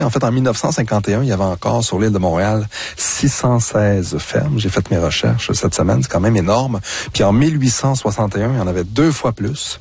En fait, en 1951, il y avait encore sur l'île de Montréal 616 fermes. J'ai fait mes recherches cette semaine, c'est quand même énorme. Puis en 1861, il y en avait 2 fois plus,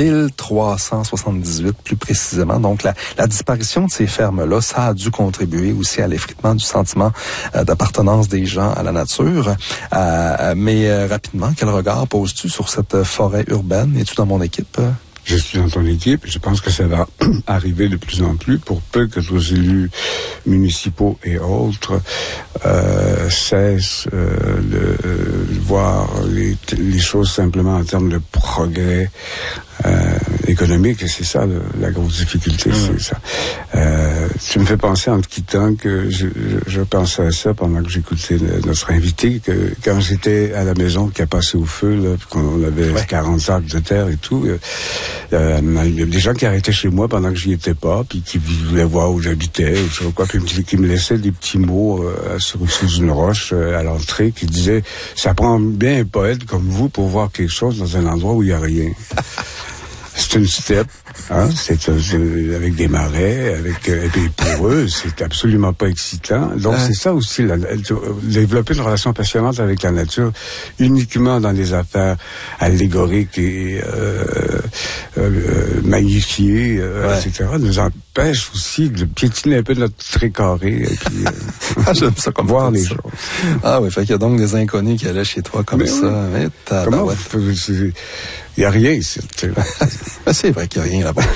1378 plus précisément. Donc la disparition de ces fermes-là, ça a dû contribuer aussi à l'effritement du sentiment d'appartenance des gens à la nature. Mais rapidement, quel regard poses-tu sur cette forêt urbaine? Es-tu dans mon équipe? Je suis dans ton équipe. Je pense que ça va arriver de plus en plus pour peu que nos élus municipaux et autres cessent de voir les choses simplement en termes de progrès économique. Et c'est ça la grosse difficulté, c'est ça. Tu me fais penser en te quittant que je pensais à ça pendant que j'écoutais notre invité, que quand j'étais à la maison qui a passé au feu, là, qu'on avait 40 sacs de terre et tout, il y a des gens qui arrêtaient chez moi pendant que j'y étais pas, puis qui voulaient voir où j'habitais, ou je sais quoi, puis qui me laissaient des petits mots sous une roche à l'entrée, qui disaient « Ça prend bien un poète comme vous pour voir quelque chose dans un endroit où il y a rien. » C'est une steppe, hein, c'est avec des marais, et puis pour eux, c'est absolument pas excitant. Donc c'est ça aussi, développer une relation passionnante avec la nature, uniquement dans des affaires allégoriques et magnifiées, etc., nous empêche aussi de piétiner un peu notre trait-carré et puis j'aime ça comme voir les ça. choses. Ah oui, fait qu'il y a donc des inconnus qui allaient chez toi comme ça. Oui. Comment il n'y a rien ici. C'est vrai qu'il n'y a rien là-bas.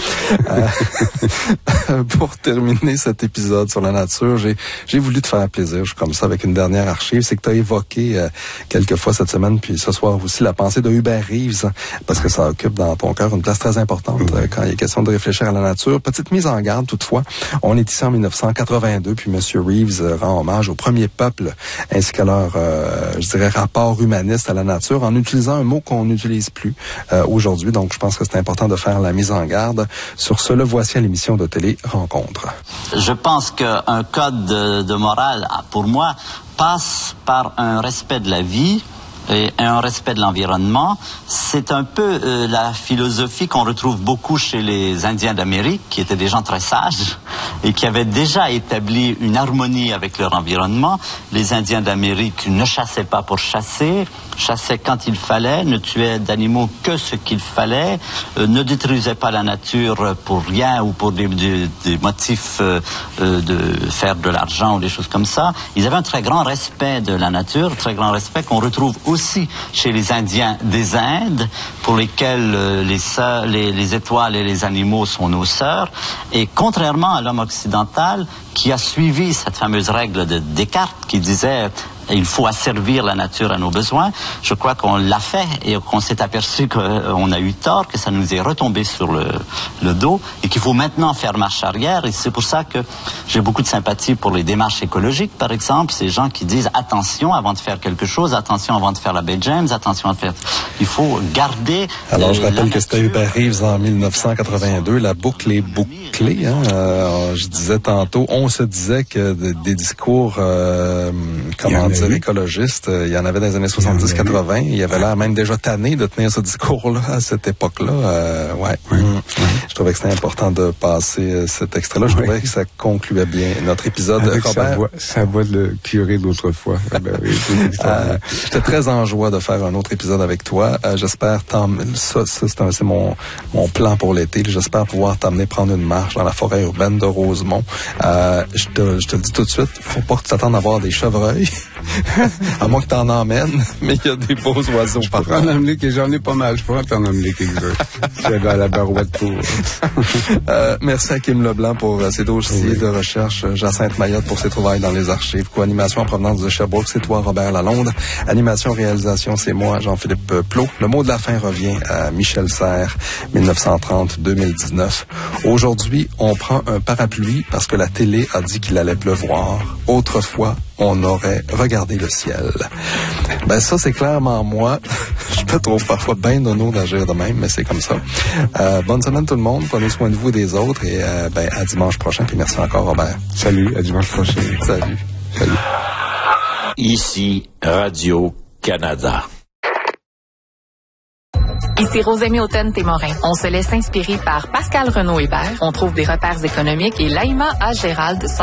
Pour terminer cet épisode sur la nature, j'ai voulu te faire plaisir. Je suis comme ça avec une dernière archive. C'est que tu as évoqué quelques fois cette semaine, puis ce soir aussi, la pensée de Hubert Reeves, parce que ça occupe dans ton cœur une place très importante quand il est question de réfléchir à la nature. Petite mise en garde toutefois. On est ici en 1982, puis M. Reeves rend hommage au premier peuple, ainsi qu'à leur, je dirais, rapport humaniste à la nature, en utilisant un mot qu'on n'utilise plus aujourd'hui. Donc, je pense que c'est important de faire la mise en garde. Sur ce, le voici à l'émission de télé Rencontre. Je pense qu'un code de morale, pour moi, passe par un respect de la vie et un respect de l'environnement. C'est un peu la philosophie qu'on retrouve beaucoup chez les Indiens d'Amérique, qui étaient des gens très sages et qui avaient déjà établi une harmonie avec leur environnement. Les Indiens d'Amérique ne chassaient pas pour chasser, chassaient quand il fallait, ne tuaient d'animaux que ce qu'il fallait, ne détruisaient pas la nature pour rien ou pour des motifs de faire de l'argent ou des choses comme ça. Ils avaient un très grand respect de la nature, très grand respect qu'on retrouve aussi chez les Indiens des Indes, pour lesquels les étoiles et les animaux sont nos sœurs. Et contrairement à l'homme occidental, qui a suivi cette fameuse règle de Descartes, qui disait il faut asservir la nature à nos besoins, je crois qu'on l'a fait et qu'on s'est aperçu qu'on a eu tort, que ça nous est retombé sur le dos et qu'il faut maintenant faire marche arrière. Et c'est pour ça que j'ai beaucoup de sympathie pour les démarches écologiques, par exemple, ces gens qui disent attention avant de faire quelque chose, attention avant de faire la baie James, attention avant de faire... Il faut garder... Alors, je rappelle que c'était Hubert Reeves en 1982, la boucle est bouclée. Je disais tantôt, on se disait que des discours... écologiste, il y en avait dans les années 70-80. Il y avait l'air même déjà tanné de tenir ce discours-là à cette époque-là. Je trouvais que c'était important de passer cet extrait-là. Je trouvais que ça concluait bien notre épisode. Avec Robert, sa voix de curé d'autrefois. J'étais très en joie de faire un autre épisode avec toi. J'espère c'est mon plan pour l'été. J'espère pouvoir t'amener prendre une marche dans la forêt urbaine de Rosemont. Je te le dis tout de suite, faut pas que tu t'attendes à voir des chevreuils. À moins que t'en emmènes, mais il y a des beaux oiseaux par contre. J'en ai pas mal, je pourrais t'en emmener quelques-uns. J'avais à la barouette pour... Merci à Kim Leblanc pour ses dossiers de recherche, Jacinthe Mayotte pour ses trouvailles dans les archives, co-animation en provenance de Sherbrooke, c'est toi Robert Lalonde, animation, réalisation, c'est moi Jean-Philippe Plot. Le mot de la fin revient à Michel Serres, 1930-2019. Aujourd'hui, on prend un parapluie parce que la télé a dit qu'il allait pleuvoir. Autrefois, on aurait regardé le ciel. Ben ça, c'est clairement moi. Je me trouve parfois bien nono d'agir de même, mais c'est comme ça. Bonne semaine tout le monde. Prenez soin de vous et des autres. Et à dimanche prochain. Puis merci encore, Robert. Salut, à dimanche prochain. Salut. Ici, Radio-Canada. Ici Rosemée Automne-Témorin. On se laisse inspirer par Pascal Renaud-Hébert. On trouve des repères économiques et Laïma A. Gérald